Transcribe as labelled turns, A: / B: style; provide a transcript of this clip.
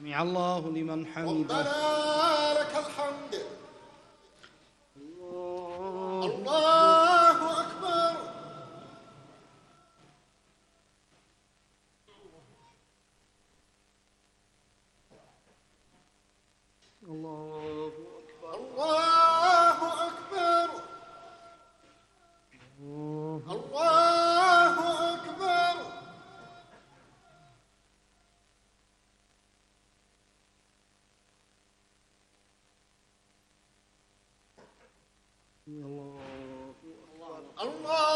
A: سمع الله لمن حمده.
B: ربنا لك الحمد.
A: الله
B: أكبر.
A: الله أكبر.
B: الله أكبر. الله أكبر. الله